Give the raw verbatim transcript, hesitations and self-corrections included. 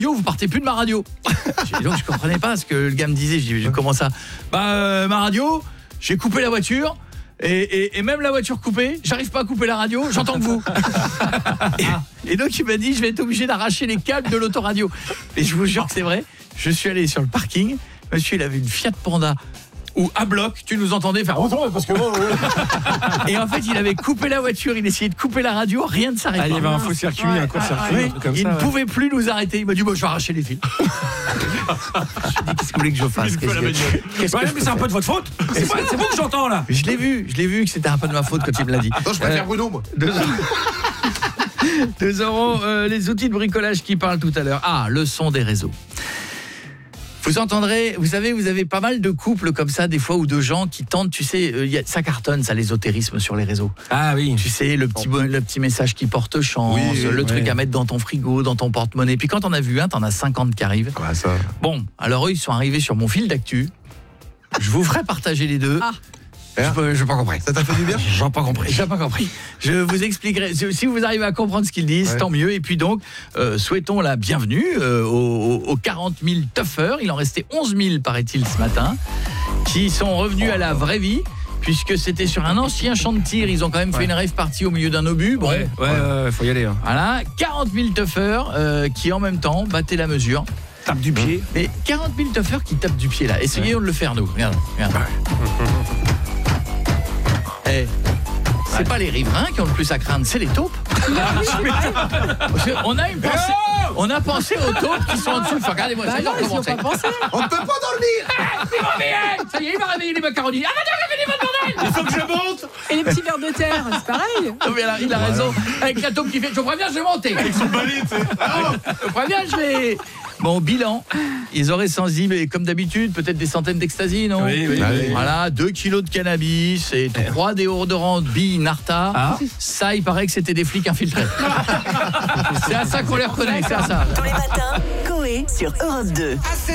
Yo, vous partez plus de ma radio. Et donc je comprenais pas ce que le gars me disait. Je dis comment ça? Bah euh, ma radio, j'ai coupé la voiture et, et, et même la voiture coupée, j'arrive pas à couper la radio, j'entends que vous. et, et donc il m'a dit je vais être obligé d'arracher les câbles de l'autoradio. Et je vous jure que c'est vrai. Je suis allé sur le parking, monsieur il avait une Fiat Panda ou à bloc, tu nous entendais faire parce que bon, et en fait, il avait coupé la voiture, il essayait de couper la radio, rien ne s'arrêtait. Ah, il y avait un faux circuit, ouais, un court-circuit, ouais, un truc comme il ça. ne ouais. pouvait plus nous arrêter. Il m'a dit, bon, je vais arracher les fils. Je lui ai dit, qu'est-ce que vous voulez que je fasse? Qu'est-ce que, qu'est-ce ouais, que mais c'est un peu de votre faute. C'est pas, c'est vous que j'entends là. Je l'ai vu, je l'ai vu que c'était un peu de ma faute quand il me l'a dit. Non, je préfère euh, Bruno, moi. Nous aurons euh, les outils de bricolage qui parlent tout à l'heure. Ah, le son des réseaux. Vous entendrez, vous savez, vous avez pas mal de couples comme ça, des fois, ou de gens qui tentent, tu sais, euh, y a, ça cartonne, ça, l'ésotérisme sur les réseaux. Ah oui. Tu sais, le petit, le petit message qui porte chance, oui, le oui, truc ouais. à mettre dans ton frigo, dans ton porte-monnaie. Puis quand on a vu un, t'en as cinquante qui arrivent. Quoi, ça? Bon, alors eux, ils sont arrivés sur mon fil d'actu. Je vous ferai partager les deux. Ah. Je n'ai pas compris. Ça t'a fait du bien? J'ai pas compris. J'ai pas compris. Je vous expliquerai. Si vous arrivez à comprendre ce qu'ils disent, ouais. tant mieux. Et puis donc, euh, souhaitons la bienvenue euh, aux, aux quarante mille tuffers. Il en restait onze mille, paraît-il, ce matin, qui sont revenus oh. à la vraie vie. Puisque c'était sur un ancien champ de tir, ils ont quand même ouais. fait une rave party au milieu d'un obus. Bon, ouais, ouais, ouais, ouais, faut y aller. Hein. Voilà, quarante mille tuffers euh, qui en même temps battaient la mesure. Tape du pied. Mais quarante mille tuffers qui tapent du pied là. Essayons ouais. de le faire nous. Regarde, regarde. Ouais. Eh, c'est ouais. pas les riverains qui ont le plus à craindre, c'est les taupes. On a une pensée, on a pensé aux taupes qui sont en dessous. Enfin, regardez-moi, bah ça va recommencer. On ne peut pas dormir. Ça y est, il va réveiller les macaronis. Arrêtez, réveillez votre bordel. Il faut que je monte. Et les petits vers de terre, c'est pareil. Non, mais là, il a voilà. raison. Avec la taupe qui fait, je préviens, je vais monter. Avec son balai, tu sais. Ah, je préviens, je vais... Bon, bilan, ils auraient saisi, mais comme d'habitude, peut-être des centaines d'ecstasy, non? Oui, oui, oui. Voilà, deux kilos de cannabis et trois déodorants billes Narta. Ah. Ça, il paraît que c'était des flics infiltrés. C'est à ça qu'on les reconnaît, c'est à ça. Tous les matins, Coé sur Europe deux.